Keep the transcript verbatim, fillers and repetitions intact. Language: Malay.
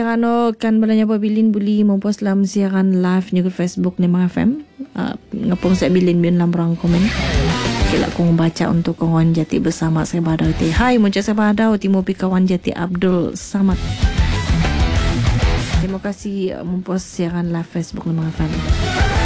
Ano kan balanya pabilin buli mempuas dalam siaran live ni Facebook ni Mang F M. Uh, ngapong saya bilin biun dalam ruang komen. Kila kong baca untuk kawan jati bersama saya badau ti. Hai muncul saya badau timo pi kawan jati Abdul Samad. Terima kasih mempuas siaran live Facebook ni Mang F M.